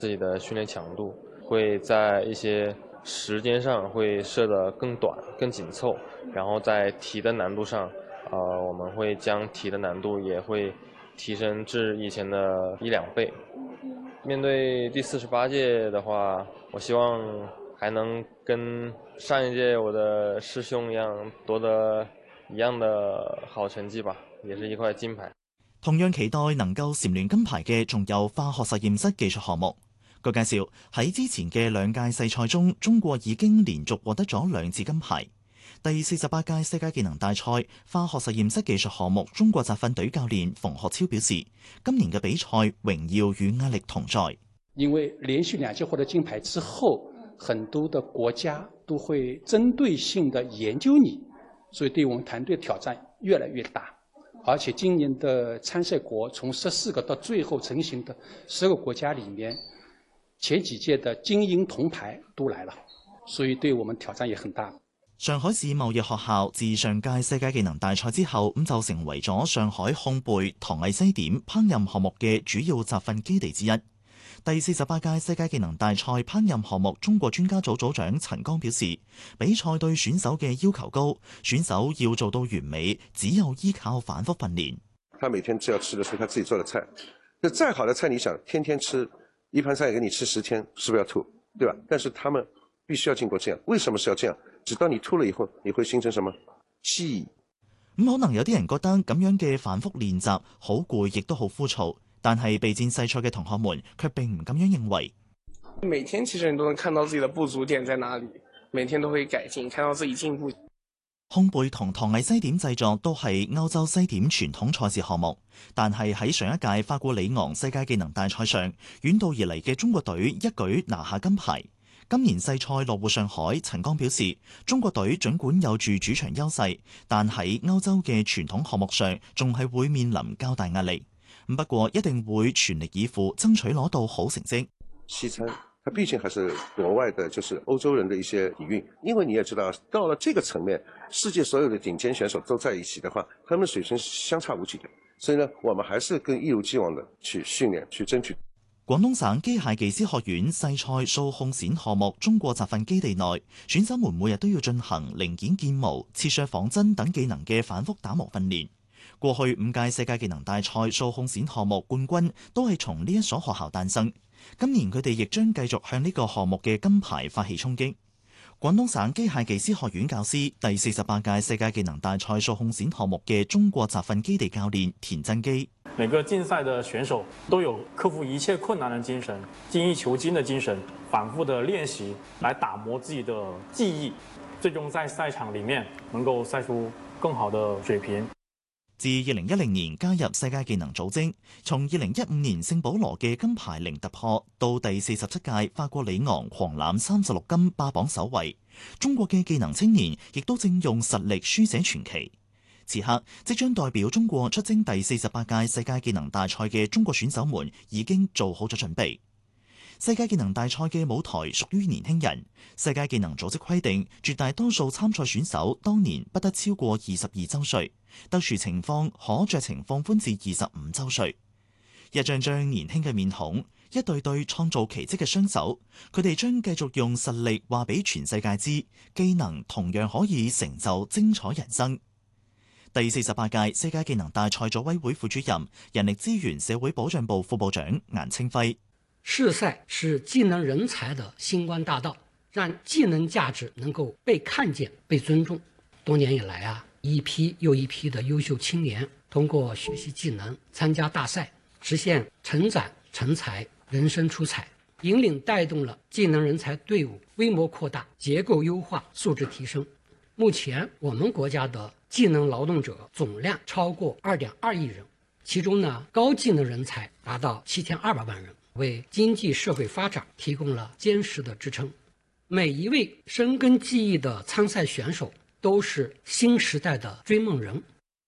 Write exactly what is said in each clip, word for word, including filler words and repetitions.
自己的訓練強度，會在一些時間上會設得更短、更緊湊，然後在題的難度上，呃，我們會將題的難度也會提升至以前的一兩倍。面對第四十八屆的話，我希望還能跟上一屆我的師兄一樣奪得一樣的好成績吧，也是一塊金牌。 同樣期待能夠蟬聯金牌嘅，仲有化學實驗室技術項目。據介紹，喺之前嘅兩屆世賽中，中國已經連續獲得咗兩次金牌。第四十八屆世界技能大賽化學實驗室技術項目，中國集訓隊教練馮學超表示，今年嘅比賽榮耀與壓力同在。 因為連續兩屆獲得金牌之後，很多的國家都會針對性的研究你，所以對我們團隊挑戰越來越大。而且今年的參賽國從十四個到最後成型的十個國家裏面，前幾屆的金銀銅牌都來了，所以對我們挑戰也很大。 上海市貿易學校自上屆世界技能大賽之後，咁就成為咗上海烘焙、糖藝西點、烹飪項目嘅主要集訓基地之一。第四十八屆世界技能大賽烹飪項目中國專家組組長陳剛表示，比賽對選手嘅要求高，選手要做到完美，只有依靠反覆訓練。 他每天只要吃的是他自己做的菜，就再好的菜，你想天天吃一盤菜給你吃十天，是不是要吐，對吧？但是他們必須要經過這樣，為什麼是要這樣？直到你吐了以後，你會形成什麼記憶？ 咁可能有啲人覺得咁樣嘅反覆練習好攰，亦都好枯燥。但係備戰世賽嘅同學們卻並唔咁樣認為。 每天其實你都能看到自己的不足點在哪裡，每天都會改進，看到自己進步。 烘焙同糖藝西點製作都係歐洲西點傳統賽事項目，但係喺上一屆法國里昂世界技能大賽上，遠道而嚟嘅中國隊一舉拿下金牌。今年世賽落戶上海，陳剛表示，中國隊儘管有住主場優勢，但喺歐洲嘅傳統項目上，仲係會面臨較大壓力。不過一定會全力以赴，爭取攞到好成績。 西餐，它畢竟還是國外的，就是歐洲人的一些底蘊。因為你也知道，到了這個層面，世界所有的頂尖選手都在一起的話，他們水平相差無幾的。所以呢，我們還是更一如既往的去訓練，去爭取。 廣東省機械技師學院世賽數控線項目中國集訓基地內，選手們每日都要進行零件建模、切削仿真等技能嘅反覆打磨訓練。過去五屆世界技能大賽數控線項目冠軍都係從呢一所學校誕生，今年佢哋亦將繼續向呢個項目嘅金牌發起衝擊。廣東省機械技師學院教師、第四十八屆世界技能大賽數控線項目嘅中國集訓基地教練田振基。 每個競賽的選手都有克服一切困難的精神、精益求精的精神，反覆的練習來打磨自己的技藝，最終在賽場裡面能夠賽出更好的水平。 自二零一零年加入世界技能組織，從二零一五年聖保羅嘅金牌零突破，到第四十七屆法國里昂狂攬三十六金霸榜首位，中國嘅技能青年亦都正用實力書寫傳奇。此刻，即將代表中國出征第四十八屆世界技能大賽嘅中國選手們已經做好咗準備。世界技能大賽嘅舞台屬於年輕人，世界技能組織規定，絕大多數參賽選手當年不得超過二十二周歲，特殊情況可酌情放寬至二十五周歲。一張張年輕嘅面孔，一對對創造奇蹟嘅雙手，佢哋將繼續用實力話俾全世界知，技能同樣可以成就精彩人生。第四十八屆世界技能大賽組委會副主任、人力資源社會保障部副部長顏清輝。 世賽是技能人才的星光大道，讓技能價值能夠被看見、被尊重。多年以來啊，一批又一批的優秀青年通過學習技能、參加大賽，實現成長成才、人生出彩，引領帶動了技能人才隊伍規模擴大、結構優化、素質提升。目前我們國家的技能勞動者總量超過二點二億人，其中呢，高技能人才達到七千二百萬人，為經濟社會發展提供了堅實的支撐。每一位深耕技藝的參賽選手都是新時代的追夢人。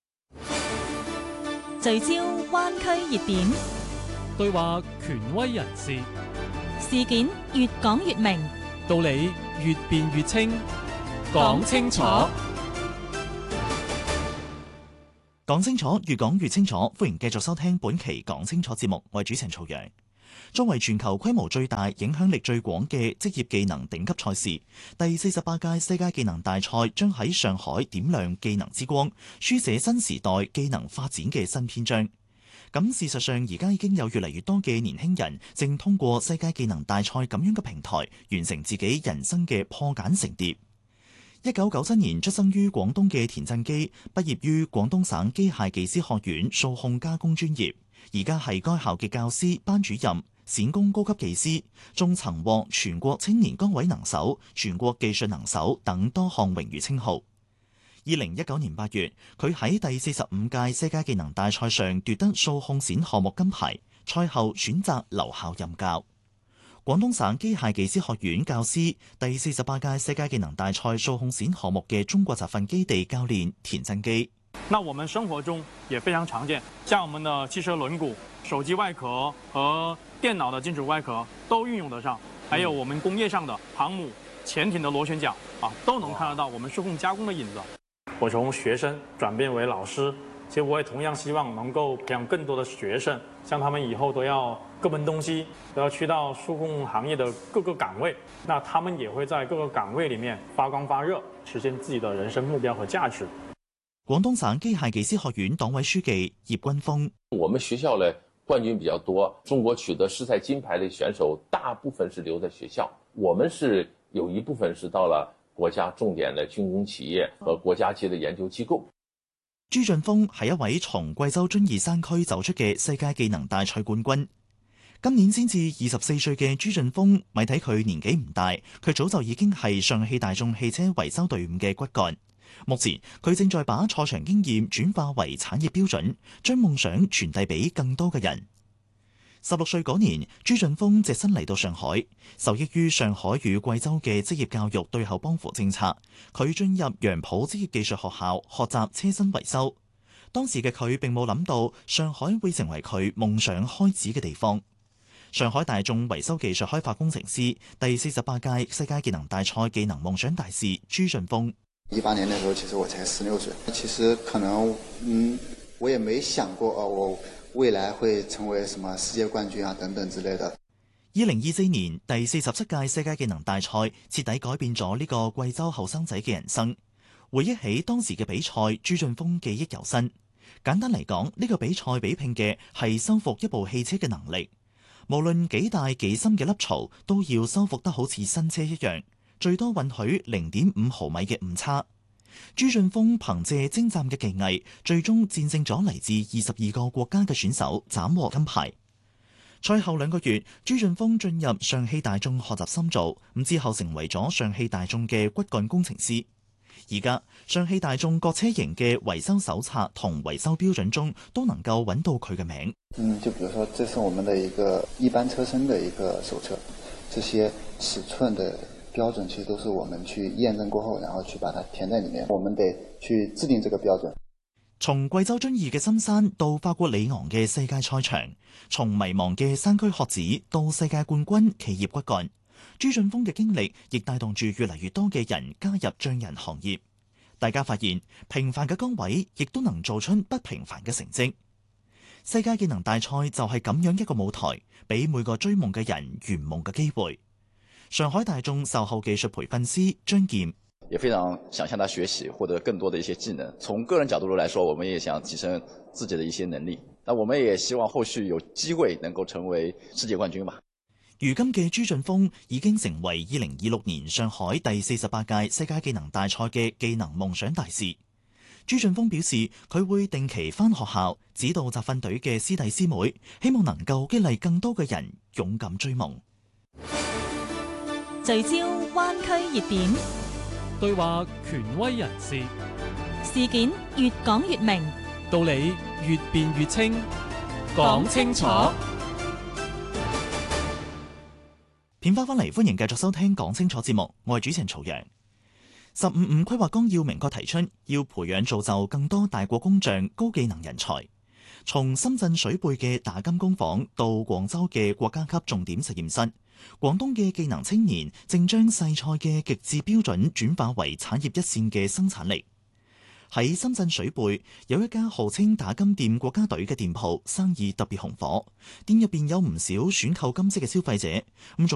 聚焦灣區熱點， 對話權威人士， 事件越講越明， 道理越辯越清，講清楚。 講清楚，越講越清楚。歡迎繼續收聽本期講清楚節目，我係主持人曹陽。 作為全球規模最大、影響力最廣嘅職業技能頂級賽事，第四十八屆世界技能大賽將喺上海點亮技能之光，書寫新時代技能發展嘅新篇章。咁事實上，而家已經有越嚟越多嘅年輕人正通過世界技能大賽咁樣嘅平台，完成自己人生嘅破繭成蝶。一九九七年出生於廣東嘅田震基，畢業於廣東省機械技師學院數控加工專業，而家係該校嘅教師、班主任、陝工高級技師，仲曾獲全國青年崗位能手、全國技術能手等多項榮譽稱號。二零一九年八月，佢喺第四十五屆世界技能大賽上奪得數控閃項目金牌，賽後選擇留校任教。廣東省機械技師學院教師，第四十八屆世界技能大賽數控閃項目嘅中國集訓基地教練田震基。 那我們生活中也非常常見，像我們的汽車輪毂、手機外殼和電腦的金屬外殼都運用得上，還有我們工業上的航母、潛艇的螺旋槳啊，都能看得到我們數控加工的影子。我從學生轉變為老師，其實我也同樣希望能夠培養更多的學生，像他們以後都要各奔東西，都要去到數控行業的各個崗位，那他們也會在各個崗位裡面發光發熱，實現自己的人生目標和價值。 廣東省機械技師學院黨委書記葉軍峰： 我們學校呢冠軍比較多，中國取得世賽金牌的選手大部分是留在學校，我們是有一部分是到了國家重點的軍工企業和國家級的研究機構。 朱俊峰係一位從貴州遵義山區走出嘅世界技能大賽冠軍。今年先至二十四歲嘅朱俊峰，咪睇佢年紀唔大，佢早就已經係上汽大眾汽車維修隊伍嘅骨幹。目前佢正在把賽場經驗轉化為產業標準，將夢想傳遞俾更多嘅人。十六歲嗰年，朱俊峰隻身嚟到上海，受益於上海與貴州嘅職業教育對口幫扶政策，佢進入楊浦職業技術學校學習車身維修。當時嘅佢並冇諗到上海會成為佢夢想開始嘅地方。上海大眾維修技術開發工程師，第四十八屆世界技能大賽技能夢想大使朱俊峰。 一八年的時候，其實我才十六歲，其實可能，嗯，我也沒想過，哦，我未來會成為什麼世界冠軍啊，等等之類的。 二零二四年第四十七屆世界技能大賽徹底改變咗呢個貴州後生仔嘅人生。回憶起當時嘅比賽，朱俊峰記憶猶新。簡單嚟講，呢個比賽比拼嘅係修復一部汽車嘅能力，無論幾大幾深嘅凹槽，都要修復得好似新車一樣。最多允許零點五毫米嘅誤差。朱俊峰憑借精湛嘅技藝，最終戰勝咗嚟自二十二個國家嘅選手，斬獲金牌。賽後兩個月，朱俊峰進入上汽大眾學習深造，咁之後成為咗上汽大眾嘅骨幹工程師。而家上汽大眾各車型嘅維修手冊同維修標準中，都能夠揾到佢嘅名。 嗯，就比如說，這是我們的一個一般車身的一個手冊，這些尺寸的標準其實都是我們去驗證過後，然後去把它填在裡面。我們得去制定這個標準。 從貴州遵義嘅深山到法國里昂嘅世界賽場，從迷茫嘅山區學子到世界冠軍企業骨幹，朱俊峰嘅經歷亦帶動住越嚟越多嘅人加入匠人行業。大家發現平凡嘅崗位亦都能做出不平凡嘅成績。世界技能大賽就係咁樣一個舞台，俾每個追夢嘅人圓夢嘅機會。上海大眾售後技術培訓師張劍也非常想向他學習，獲得更多的一些技能。從個人角度來說，我們也想提升自己的一些能力。那我們也希望後續有機會能夠成為世界冠軍吧。 如今嘅朱俊峰已經成為二零二六年上海第四十八屆世界技能大賽嘅技能夢想大使。朱俊峰表示，佢會定期返學校指導集訓隊嘅師弟師妹，希望能夠激勵更多嘅人勇敢追夢。 聚焦灣區熱點， 對話權威人士， 事件越講越明， 道理越辯越清，講清楚。 片花翻嚟，歡迎繼續收聽講清楚節目，我係主持人曹陽。十五五規劃綱要明確提出，要培養造就更多大國工匠高技能人才。從深圳水貝嘅打金工坊到廣州嘅國家級重點實驗室，廣東嘅技能青年正將細菜嘅極致標準轉化為產業一線嘅生產力。 喺深圳水貝有一家號稱打金店國家隊嘅店鋪，生意特別紅火，店入邊有唔少選購金飾嘅消費者咁。